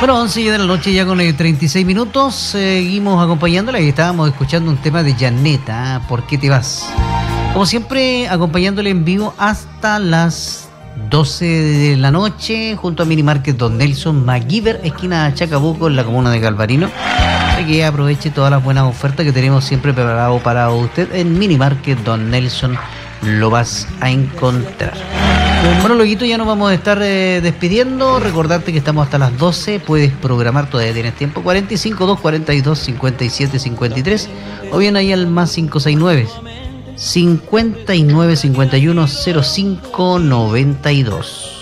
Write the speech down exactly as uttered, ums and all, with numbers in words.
Bueno, once de la noche ya con treinta y seis minutos, seguimos acompañándola y estábamos escuchando un tema de Janeta, ¿por qué te vas? Como siempre, acompañándole en vivo hasta las doce de la noche, junto a Minimarket Don Nelson MacGyver, esquina Chacabuco, en la comuna de Galvarino, para que aproveche todas las buenas ofertas que tenemos siempre preparado para usted en Minimarket Don Nelson, lo vas a encontrar. Bueno, luego ya nos vamos a estar eh, despidiendo. Recordarte que estamos hasta las doce. Puedes programar, todavía tienes tiempo. cuarenta y cinco, doscientos cuarenta y dos, cincuenta y siete, cincuenta y tres. O bien ahí al más cinco seis nueve, cincuenta y nueve, cincuenta y uno, cero cinco noventa y dos.